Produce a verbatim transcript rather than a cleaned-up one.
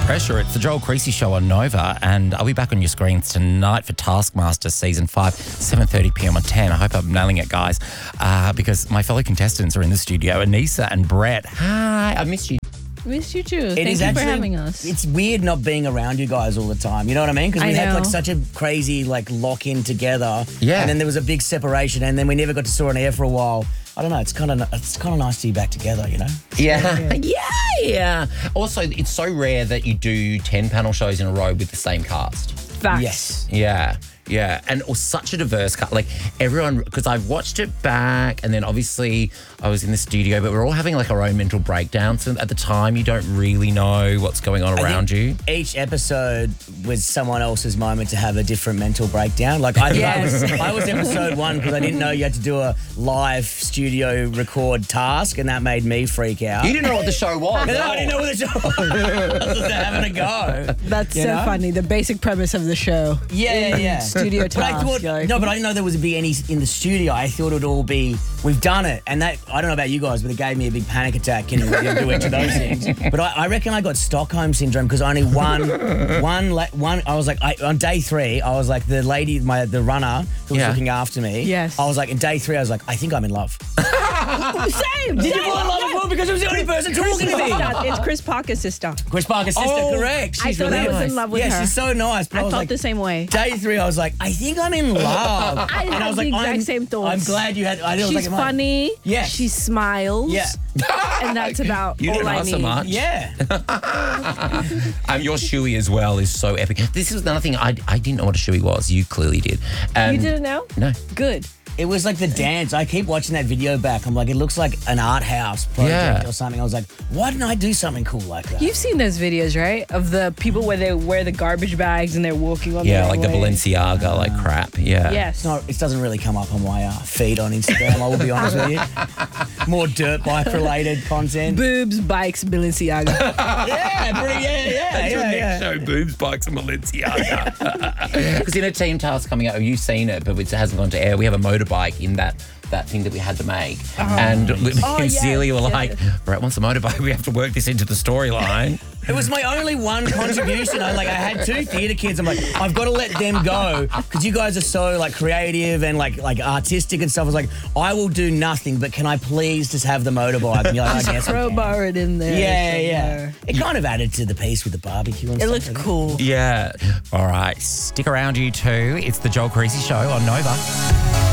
pressure. It's the Joel Creasy Show on Nova, and I'll be back on your screens tonight for Taskmaster Season five, seven thirty p m on ten. I hope I'm nailing it, guys, uh, because my fellow contestants are in the studio. Anissa and Brett. Hi, I missed you. Missed you too. It Thank is you actually, for having us. It's weird not being around you guys all the time. You know what I mean? Because we I had know. like such a crazy like lock in together. Yeah. And then there was a big separation, and then we never got to saw on air for a while. I don't know. It's kind of it's kind of nice to be back together. You know? Yeah. yeah, yeah. Also, it's so rare that you do ten panel shows in a row with the same cast. Facts. Yes. Yeah, yeah. And it was such a diverse cast. Like everyone, because I've watched it back, and then obviously I was in the studio, but we're all having like our own mental breakdowns. And at the time, you don't really know what's going on I around you. think Each episode was someone else's moment to have a different mental breakdown. Like I, Yes. I, was, I was episode one because I didn't know you had to do a live studio record task, and that made me freak out. You didn't know what the show was. No, I didn't know what the show was. I was just having a go. That's You so know? funny. The basic premise of the show. Yeah, yeah. Studio But I task. thought, you're like, no, but I didn't know there was be any in the studio. I thought it would all be, we've done it. And that, I don't know about you guys, but it gave me a big panic attack and you do each of those things. But I, I reckon I got Stockholm Syndrome because only one, one, la- one, I was like, I, on day three, I was like, the lady, my the runner who was Yeah. looking after me. Yes. I was like, in day three, I was like, I think I'm in love. Same. Did you fall in love with her because it was the only person talking to me? It's Chris Parker's sister. Chris Parker's sister, Oh, correct. She's I thought really I was nice. in love with yeah, her. she's so nice. But I, I was felt like, the same way. Day three, I was like, I think I'm in love. I and had I was the like, exact I'm, same thoughts. I'm glad you had. I was She's like, am I- funny. Yeah. She smiles. Yeah. And that's about You all didn't I ask need. so much. Yeah. Um, your shoey as well is so epic. This is another thing, I, I didn't know what a shoey was. You clearly did. And You did it now? No. Good. It was like the dance. I keep watching that video back. I'm like, it looks like an art house project Yeah. or something. I was like, why didn't I do something cool like that? You've seen those videos, right? Of the people where they wear the garbage bags and they're walking on Yeah, the like the runway. Balenciaga, like crap. Yeah. Yes. It's not, it doesn't really come up on my uh, feed on Instagram, I will be honest with you. More dirt bike related content. Boobs, bikes, Balenciaga. yeah, pretty, yeah, yeah, Your yeah, next yeah. show, boobs, bikes, and Balenciaga. Because in a team task coming out, you've seen it, but it hasn't gone to air. We have a motorbike in that that thing that we had to make, and me Oh, and yes, Celia were yes, like, "Brett wants a motorbike. We have to work this into the storyline." It was my only one contribution. I like I had two theatre kids. I'm like, I've got to let them go because you guys are so like creative and like like artistic and stuff. I was like, I will do nothing, but can I please just have the motorbike? And you're like, I guess I can. Crowbar it in there. Yeah, yeah. somewhere. It kind of added to the piece with the barbecue and It stuff. looked I think. cool. Yeah. All right. Stick around, you two. It's the Joel Creasy Show on Nova.